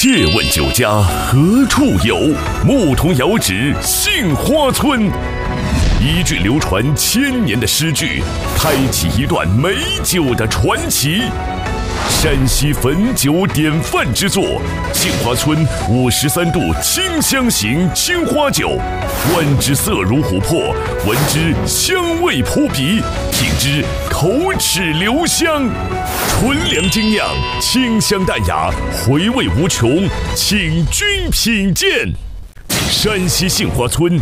借问酒家何处有？牧童遥指杏花村。一句流传千年的诗句，开启一段美酒的传奇。山西汾酒典范之作，杏花村53度清香型青花酒，观之色如琥珀，闻之香味扑鼻，品之口齿留香。纯粮精酿，清香淡雅，回味无穷，请君品鉴。山西杏花村